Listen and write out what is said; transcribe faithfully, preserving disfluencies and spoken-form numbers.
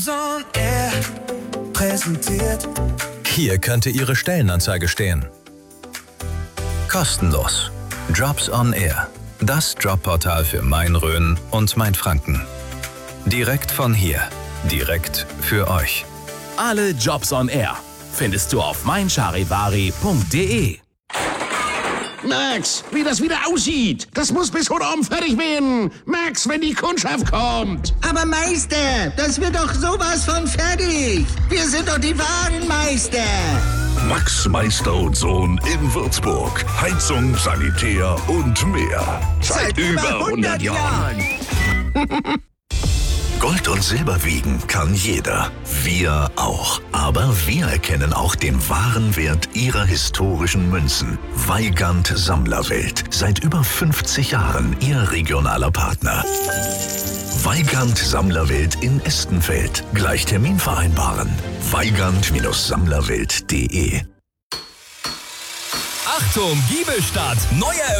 Jobs on Air präsentiert. Hier könnte Ihre Stellenanzeige stehen. Kostenlos. Jobs on Air. Das Jobportal für Main-Rhön und Mainfranken. Direkt von hier. Direkt für euch. Alle Jobs on Air findest du auf mein charivari punkt de. Max, wie das wieder aussieht. Das muss bis heute Abend fertig werden. Max, wenn die Kundschaft kommt. Aber Meister, das wird doch sowas von fertig. Wir sind doch die wahren Meister. Max Meister und Sohn in Würzburg. Heizung, Sanitär und mehr. Seit, Seit über hundert Jahren. Gold und Silber wiegen kann jeder. Wir auch. Aber wir erkennen auch den wahren Wert Ihrer historischen Münzen. Weigand Sammlerwelt. Seit über fünfzig Jahren Ihr regionaler Partner. Weigand Sammlerwelt in Estenfeld. Gleich Termin vereinbaren. weigand Sammlerwelt punkt de. Achtung, Giebelstadt! Neue